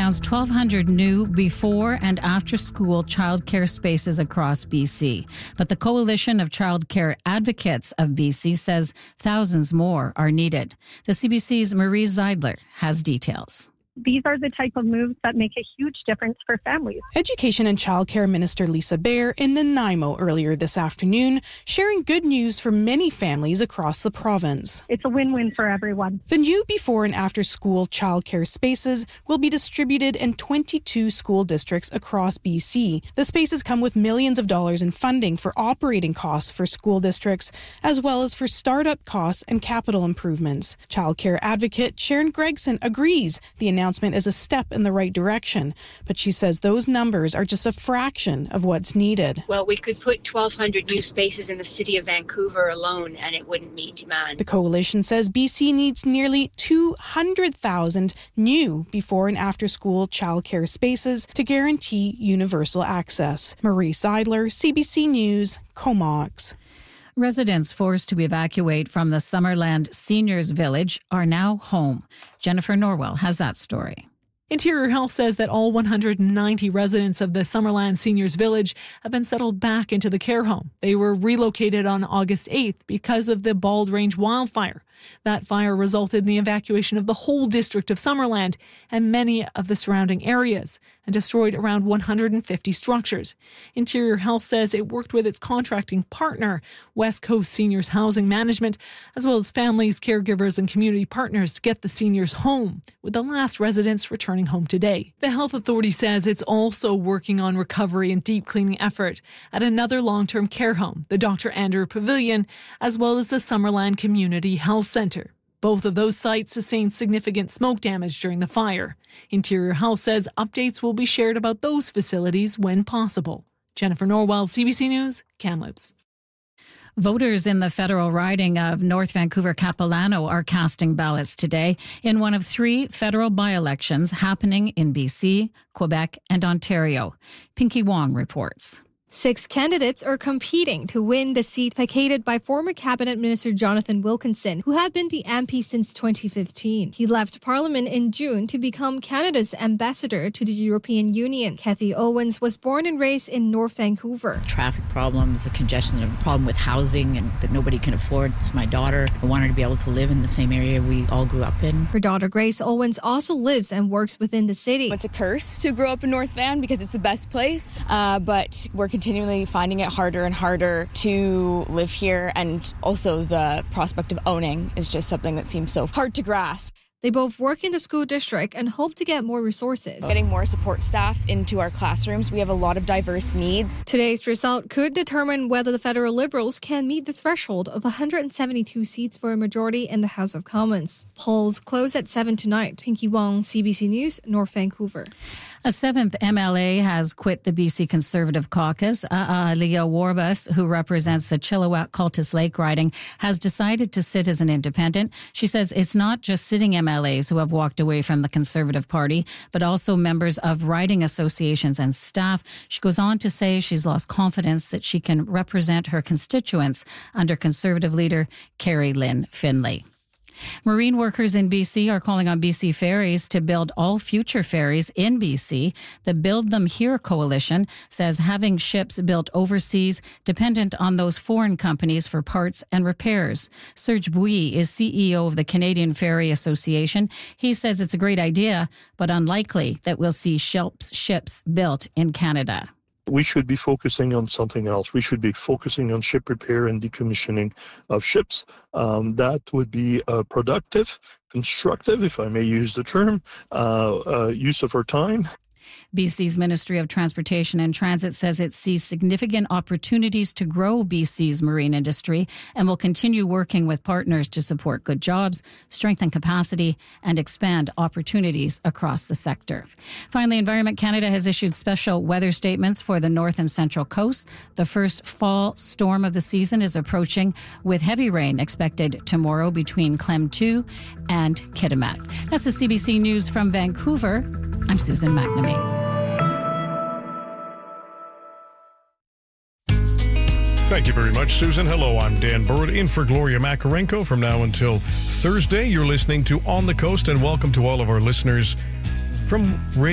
announced 1,200 new before and after school childcare spaces across BC. But the Coalition of Childcare Advocates of BC says thousands more are needed. The CBC's Marie Zeidler has details. These are the type of moves that make a huge difference for families. Education and Childcare Minister Lisa Bear in Nanaimo earlier this afternoon, sharing good news for many families across the province. It's a win-win for everyone. The new before and after school childcare spaces will be distributed in 22 school districts across BC. The spaces come with millions of dollars in funding for operating costs for school districts, as well as for startup costs and capital improvements. Childcare advocate Sharon Gregson agrees the announcement is a step in the right direction, but she says those numbers are just a fraction of what's needed. Well, we could put 1,200 new spaces in the city of Vancouver alone, and it wouldn't meet demand. The coalition says BC needs nearly 200,000 new before and after school childcare spaces to guarantee universal access. Marie Seidler, CBC News, Comox. Residents forced to evacuate from the Summerland Seniors Village are now home. Jennifer Norwell has that story. Interior Health says that all 190 residents of the Summerland Seniors Village have been settled back into the care home. They were relocated on August 8th because of the Bald Range wildfire. That fire resulted in the evacuation of the whole district of Summerland and many of the surrounding areas and destroyed around 150 structures. Interior Health says it worked with its contracting partner, West Coast Seniors Housing Management, as well as families, caregivers, and community partners to get the seniors home, with the last residents returning home today. The health authority says it's also working on recovery and deep cleaning effort at another long-term care home, the Dr. Andrew Pavilion, as well as the Summerland Community Health Center. Both of those sites sustained significant smoke damage during the fire. Interior Health says updates will be shared about those facilities when possible. Jennifer Norwell, CBC News, Kamloops. Voters in the federal riding of North Vancouver-Capilano are casting ballots today in one of 3 federal by-elections happening in BC, Quebec, and Ontario. Pinky Wong reports. 6 candidates are competing to win the seat vacated by former Cabinet Minister Jonathan Wilkinson, who had been the MP since 2015. He left Parliament in June to become Canada's ambassador to the European Union. Kathy Owens was born and raised in North Vancouver. Traffic problems, a congestion, a problem with housing and that nobody can afford. It's my daughter. I want her to be able to live in the same area we all grew up in. Her daughter Grace Owens also lives and works within the city. It's a curse to grow up in North Van because it's the best place, but we're continually finding it harder and harder to live here, and also the prospect of owning is just something that seems so hard to grasp. They both work in the school district and hope to get more resources. Getting more support staff into our classrooms. We have a lot of diverse needs. Today's result could determine whether the federal Liberals can meet the threshold of 172 seats for a majority in the House of Commons. Polls close at 7 tonight. Pinky Wong, CBC News, North Vancouver. A 7th MLA has quit the BC Conservative Caucus. Leah Warbus, who represents the Chilliwack Cultus Lake riding, has decided to sit as an independent. She says it's not just sitting MLAs who have walked away from the Conservative Party, but also members of riding associations and staff. She goes on to say she's lost confidence that she can represent her constituents under Conservative leader Carrie Lynn Finlay. Marine workers in BC are calling on BC Ferries to build all future ferries in BC. The Build Them Here coalition says having ships built overseas dependent on those foreign companies for parts and repairs. Serge Bouy is CEO of the Canadian Ferry Association. He says it's a great idea, but unlikely that we'll see ships built in Canada. We should be focusing on something else. We should be focusing on ship repair and decommissioning of ships. That would be productive, constructive, if I may use the term, use of our time. BC's Ministry of Transportation and Transit says it sees significant opportunities to grow BC's marine industry and will continue working with partners to support good jobs, strengthen capacity, and expand opportunities across the sector. Finally, Environment Canada has issued special weather statements for the north and central coast. The first fall storm of the season is approaching, with heavy rain expected tomorrow between Clem 2 and Kitimat. That's the CBC News from Vancouver. I'm Susan McNamee. Thank you very much, Susan. Hello, I'm Dan Burwood, in for Gloria Makarenko from now until Thursday. You're listening to On the Coast, and welcome to all of our listeners from Radio